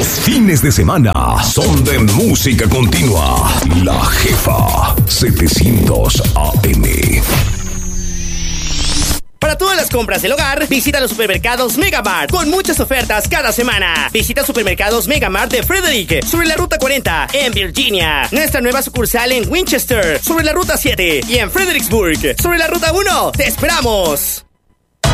Los fines de semana son de música continua. La Jefa 700 AM. Para todas las compras del hogar, visita los supermercados Megamart con muchas ofertas cada semana. Visita Supermercados Megamart de Frederick sobre la Ruta 40 en Virginia. Nuestra nueva sucursal en Winchester sobre la Ruta 7 y en Fredericksburg sobre la Ruta 1. ¡Te esperamos!